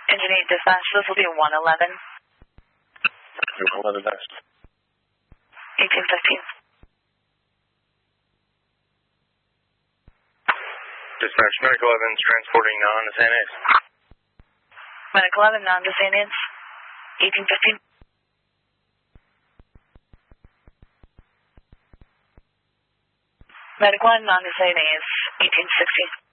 Engine 8 dispatch, this will be 111. 111 next. 1815. Dispatch, Medic 11's transporting on to St. A's. Medic 11, non to St. A's. 1815. Medic 1, non to St. A's. 1816.